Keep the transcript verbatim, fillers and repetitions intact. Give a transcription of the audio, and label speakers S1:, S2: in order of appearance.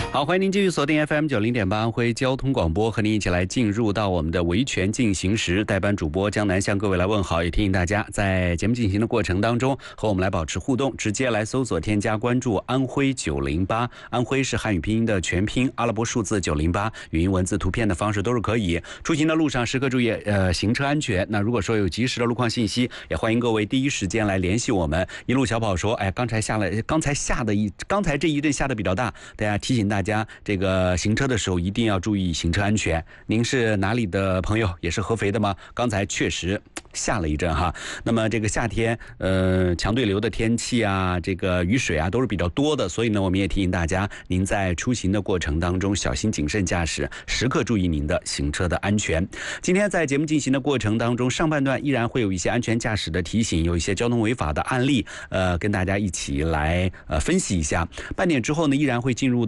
S1: 好，欢迎您继续锁定 F M 九零点八安徽交通广播，和您一起来进入到我们的维权进行时。代班主播江南向各位来问好，也提醒大家在节目进行的过程当中和我们来保持互动，直接来搜索添加关注安徽九零八，安徽是汉语拼音的全拼，阿拉伯数字九零八，语音文字图片的方式都是可以。出行的路上时刻注意呃行车安全。那如果说有及时的路况信息，也欢迎各位第一时间来联系我们。一路小跑说，哎，刚才下了，刚才下的一，刚才这一阵下的比较大，大家提醒大家。大家这个行车的时候一定要注意行车安全。您是哪里的朋友？也是合肥的吗？刚才确实下了一阵哈。那么这个夏天，呃，强对流的天气啊，这个雨水啊都是比较多的，所以呢，我们也提醒大家，您在出行的过程当中小心谨慎驾驶，时刻注意您的行车的安全。今天在节目进行的过程当中，上半段依然会有一些安全驾驶的提醒，有一些交通违法的案例，呃，跟大家一起来呃分析一下。半点之后呢，依然会进入到